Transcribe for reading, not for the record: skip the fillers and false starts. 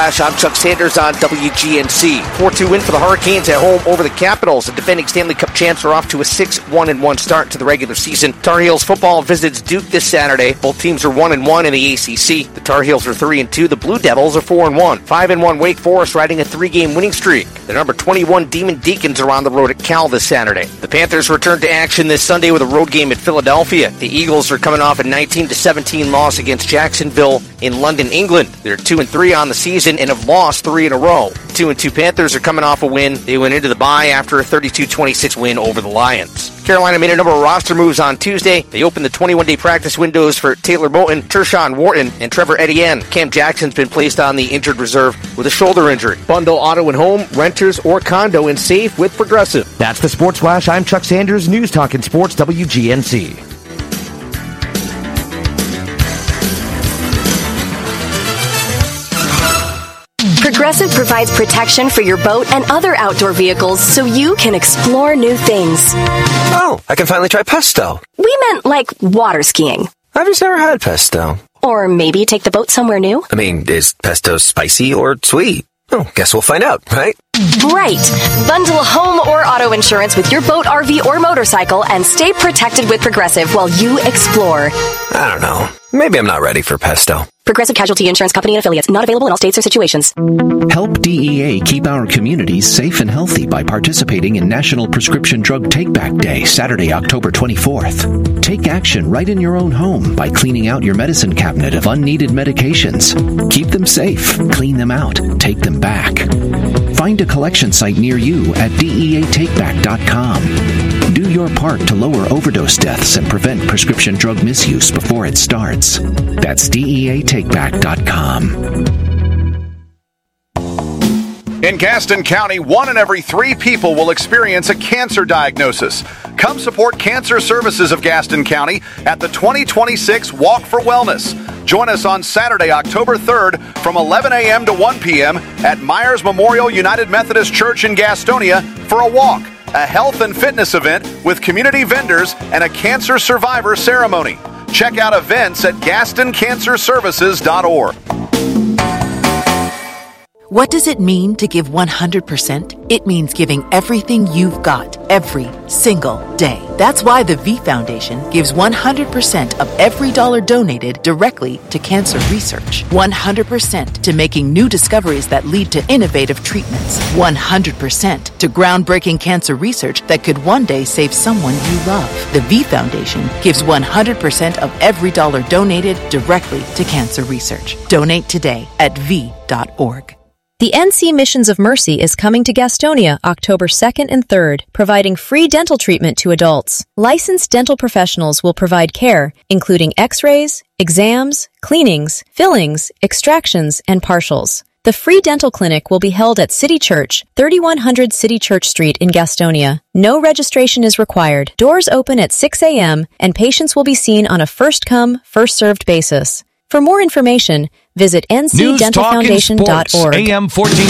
I'm Chuck Sanders on WGNC. 4-2 win for the Hurricanes at home over the Capitals. The defending Stanley Cup champs are off to a 6-1-1 start to the regular season. Tar Heels football visits Duke this Saturday. Both teams are 1-1 in the ACC. The Tar Heels are 3-2. The Blue Devils are 4-1. 5-1 Wake Forest riding a 3-game winning streak. The number 21 Demon Deacons are on the road at Cal this Saturday. The Panthers return to action this Sunday with a road game at Philadelphia. The Eagles are coming off a 19-17 loss against Jacksonville in London, England. They're 2-3 on the season and have lost 3 in a row. 2-2 Panthers are coming off a win. They went into the bye after a 32-26 win over the Lions. Carolina made a number of roster moves on Tuesday. They opened the 21-day practice windows for Taylor Moton, Tershawn Wharton, and Trevor Etienne. Cam Jackson's been placed on the injured reserve with a shoulder injury. Bundle auto and home, renters, or condo and save with Progressive. That's the Sports Flash. I'm Chuck Sanders, News Talk and Sports, WGNC. Progressive provides protection for your boat and other outdoor vehicles so you can explore new things. Oh, I can finally try pesto. We meant like water skiing. I've just never had pesto. Or maybe take the boat somewhere new. I mean, is pesto spicy or sweet? Oh, guess we'll find out, right? Right. Bundle home or auto insurance with your boat, RV, or motorcycle and stay protected with Progressive while you explore. I don't know. Maybe I'm not ready for pesto. Progressive Casualty Insurance Company and Affiliates. Not available in all states or situations. Help DEA keep our communities safe and healthy by participating in National Prescription Drug Take-Back Day, Saturday, October 24th. Take action right in your own home by cleaning out your medicine cabinet of unneeded medications. Keep them safe, clean them out, take them back. Find a collection site near you at DEATakeback.com. Do your part to lower overdose deaths and prevent prescription drug misuse before it starts. That's DEATakeback.com. In Gaston County, 1 in every 3 people will experience a cancer diagnosis. Come support Cancer Services of Gaston County at the 2026 Walk for Wellness. Join us on Saturday, October 3rd from 11 a.m. to 1 p.m. at Myers Memorial United Methodist Church in Gastonia for a walk, a health and fitness event with community vendors, and a cancer survivor ceremony. Check out events at GastonCancerServices.org. What does it mean to give 100%? It means giving everything you've got every single day. That's why the V Foundation gives 100% of every dollar donated directly to cancer research. 100% to making new discoveries that lead to innovative treatments. 100% to groundbreaking cancer research that could one day save someone you love. The V Foundation gives 100% of every dollar donated directly to cancer research. Donate today at V.org. The NC Missions of Mercy is coming to Gastonia October 2nd and 3rd, providing free dental treatment to adults. Licensed dental professionals will provide care, including x-rays, exams, cleanings, fillings, extractions, and partials. The free dental clinic will be held at City Church, 3100 City Church Street in Gastonia. No registration is required. Doors open at 6 a.m., and patients will be seen on a first-come, first-served basis. For more information, visit ncdentalfoundation.org. AM 14.